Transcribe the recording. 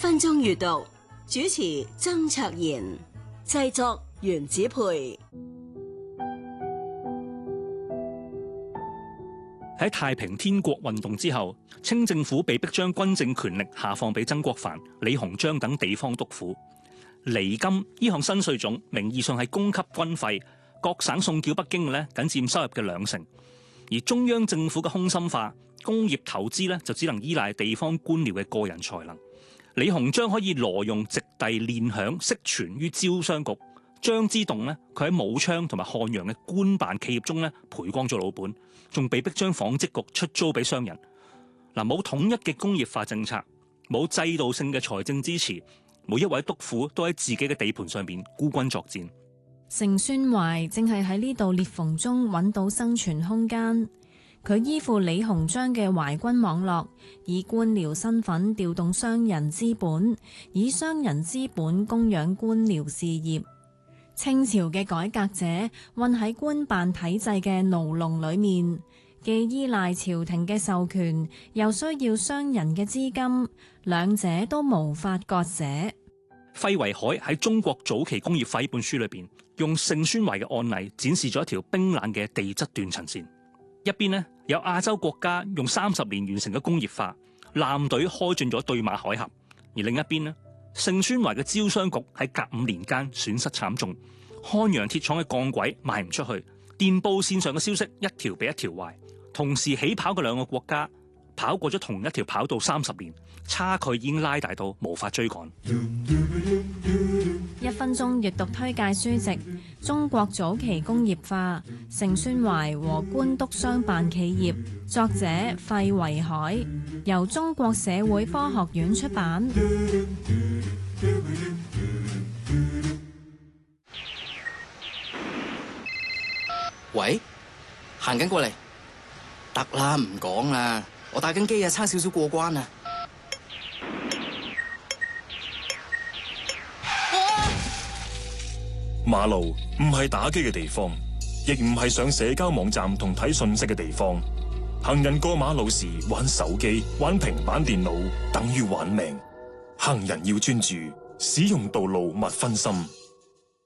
分鐘閱讀，主持曾卓賢，製作袁子培。 喺太平天國運動之後，清政府被迫將軍政權力下放俾曾國藩、李鴻章等地方督府。厘金呢項新稅種，名義上係供給軍費，各省送繳北京嘅咧，僅佔收入嘅2成。而中央政府嘅空心化，工業投資咧就只能依賴地方官僚嘅個人才能。李鴻章可以挪用直隸練餉，悉存於招商局。張之洞咧，佢喺武昌同埋漢陽嘅官辦企業中咧賠光咗老本，仲被迫將紡織局出租俾商人。嗱，冇統一嘅工業化政策，冇制度性嘅財政支持，每一位督府都喺自己嘅地盤上邊孤軍作戰。 盛宣懷正係喺呢度裂縫中揾到生存空間。佢依附李鴻章嘅淮軍網絡，以官僚身份調動商人資本，以商人資本供養官僚事業。清朝嘅改革者混喺官辦體制嘅牢籠裏面，既依賴朝廷嘅授權，又需要商人嘅資金，兩者都無法割捨。 費維海喺《中國早期工業化》呢本書裏邊，用盛宣懷嘅案例展示咗一條冰冷嘅地質斷層線。一邊呢，有亞洲國家用30年完成嘅工業化，艦隊開進咗對馬海峽；而另一邊呢，盛宣懷嘅招商局喺甲午年間損失慘重，漢陽鐵廠嘅鋼軌賣唔出去，電報線上嘅消息一條比一條壞。同時起跑嘅兩個國家跑過咗同一條跑道30年，差距已經拉大到無法追趕。 1分鐘閱讀推介書籍《中國早期工業化：盛宣懷和官督商辦企業》，作者費維海，由中國社會科學院出版。 喂，行緊過嚟，得啦，唔講啦，我打緊機啊，差少少過關啊！ 馬路唔係打機嘅地方，亦唔係上社交網站同睇信息嘅地方。行人過馬路時玩手機、玩平板電腦，等於玩命。行人要專注，使用道路勿分心。